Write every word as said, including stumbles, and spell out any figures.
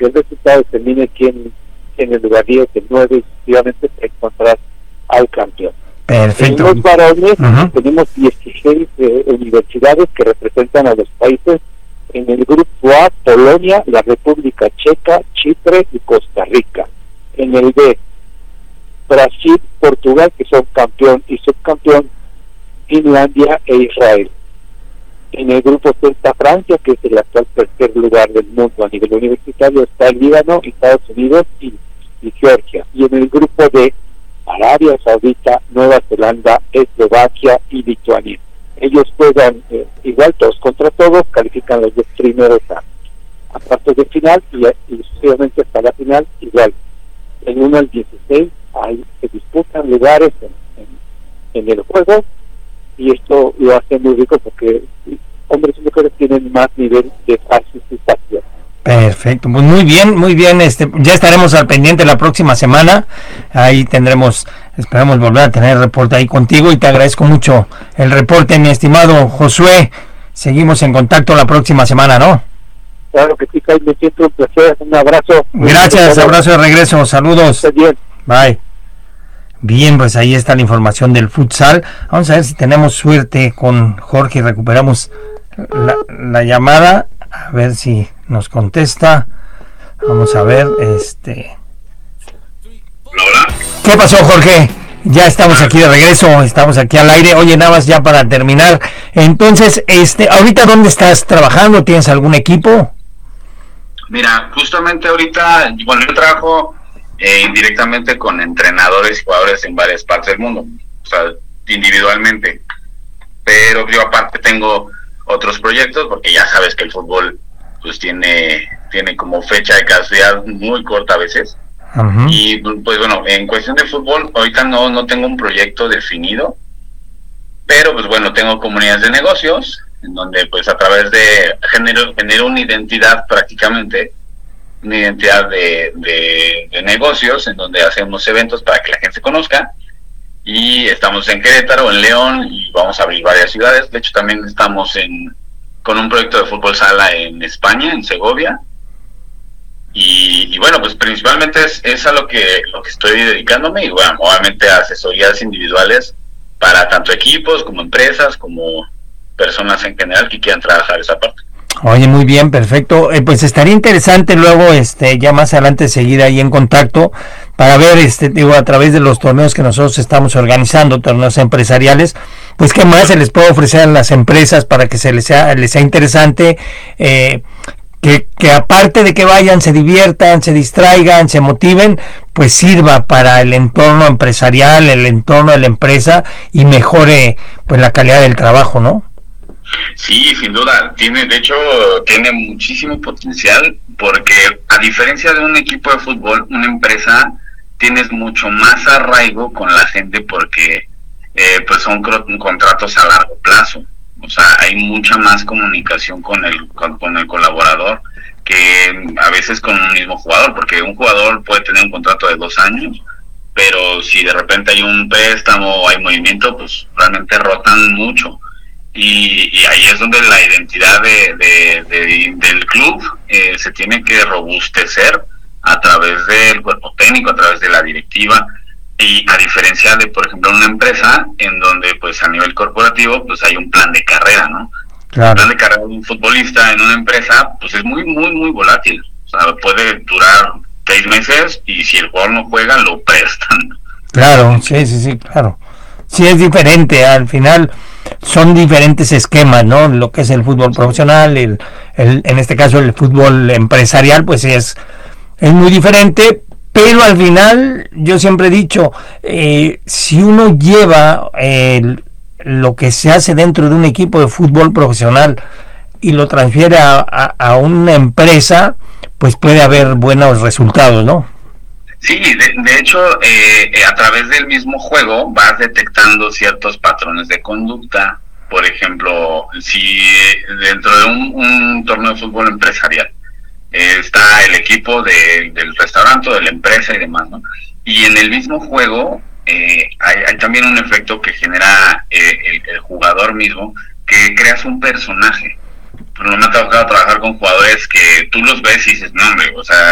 que el resultado determine quién en el lugar diez, el nueve, y efectivamente para encontrar al campeón. Perfecto. En los varones uh-huh. tenemos dieciséis eh, universidades que representan a los países. En el grupo A, Polonia, la República Checa, Chipre y Costa Rica. En el B, Brasil, Portugal, que son campeón y subcampeón, Finlandia e Israel. En el grupo C está Francia, que es el actual tercer lugar del mundo a nivel universitario, está el Líbano, Estados Unidos y, y Georgia. Y en el grupo D, Arabia Saudita, Nueva Zelanda, Eslovaquia y Lituania. Ellos juegan eh, igual todos contra todos, califican los dos primeros a, a cuartos de final y, y sucesivamente hasta la final igual. En uno al dieciséis ahí se disputan lugares en, en, en el juego, y esto lo hace muy rico porque hombres y mujeres tienen más nivel de participación. Perfecto, pues muy bien, muy bien, este, ya estaremos al pendiente la próxima semana, ahí tendremos, esperamos volver a tener reporte ahí contigo, y te agradezco mucho el reporte, mi estimado Josué. Seguimos en contacto la próxima semana, ¿no? Claro que sí, Kai, me siento un placer, un abrazo. Gracias, abrazo de regreso, saludos. Bien. Bye. Bien, pues ahí está la información del futsal. Vamos a ver si tenemos suerte con Jorge y recuperamos la, la llamada, a ver si nos contesta. Vamos a ver, este... Hola. ¿Qué pasó, Jorge? Ya estamos aquí de regreso, estamos aquí al aire. Oye, nada más ya para terminar. Entonces, este, ahorita ¿dónde estás trabajando? ¿Tienes algún equipo? Mira, justamente ahorita, bueno, yo trabajo eh, indirectamente con entrenadores y jugadores en varias partes del mundo, o sea, individualmente. Pero yo aparte tengo otros proyectos, porque ya sabes que el fútbol pues tiene tiene como fecha de caducidad muy corta a veces. Uh-huh. Y pues bueno, en cuestión de fútbol ahorita no no tengo un proyecto definido, pero pues bueno, tengo comunidades de negocios en donde pues a través de genero genero una identidad, prácticamente una identidad de, de, de negocios, en donde hacemos eventos para que la gente se conozca. Y estamos en Querétaro, en León, y vamos a abrir varias ciudades. De hecho, también estamos en con un proyecto de fútbol sala en España, en Segovia. Y, y bueno, pues principalmente es, es a lo que lo que estoy dedicándome, y bueno, obviamente a asesorías individuales para tanto equipos como empresas, como personas en general que quieran trabajar esa parte. Oye, muy bien, perfecto. Eh, pues estaría interesante luego, este, ya más adelante seguir ahí en contacto para ver, este, digo, a través de los torneos que nosotros estamos organizando, torneos empresariales, pues qué más se les puede ofrecer a las empresas para que se les sea, les sea interesante, eh, que, que aparte de que vayan, se diviertan, se distraigan, se motiven, pues sirva para el entorno empresarial, el entorno de la empresa, y mejore pues la calidad del trabajo, ¿no? Sí, sin duda, tiene, de hecho, tiene muchísimo potencial, porque a diferencia de un equipo de fútbol, una empresa, tienes mucho más arraigo con la gente, porque eh, pues son contratos a largo plazo. O sea, hay mucha más comunicación con el con, con el colaborador que a veces con un mismo jugador, porque un jugador puede tener un contrato de dos años, pero si de repente hay un préstamo o hay movimiento, pues realmente rotan mucho. Y, y ahí es donde la identidad de, de, de, del club eh, se tiene que robustecer a través del cuerpo técnico, a través de la directiva, y a diferencia de, por ejemplo, una empresa en donde pues a nivel corporativo pues hay un plan de carrera, ¿no? Claro. El plan de carrera de un futbolista en una empresa pues es muy, muy, muy volátil. O sea, puede durar seis meses y si el jugador no juega, lo prestan. Claro, sí, sí, sí, claro. Sí, es diferente, al final son diferentes esquemas, ¿no? Lo que es el fútbol profesional, el, el en este caso el fútbol empresarial, pues es, es muy diferente, pero al final yo siempre he dicho, eh, si uno lleva eh, lo que se hace dentro de un equipo de fútbol profesional y lo transfiere a, a, a una empresa, pues puede haber buenos resultados, ¿no? Sí, de, de hecho, eh, eh, a través del mismo juego vas detectando ciertos patrones de conducta. Por ejemplo, si dentro de un, un torneo de fútbol empresarial eh, está el equipo de, del restaurante, de la empresa y demás, ¿no? Y en el mismo juego eh, hay, hay también un efecto que genera eh, el, el jugador mismo, que creas un personaje. Pero no me ha tocado trabajar con jugadores que tú los ves y dices, no hombre, o sea,